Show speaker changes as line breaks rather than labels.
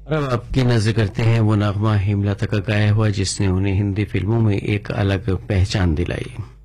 अब आपकी नजर करते हैं वो नगमा हेमलता का गाया हुआ जिसने उन्हें हिंदी फिल्मों में एक अलग पहचान दिलाई।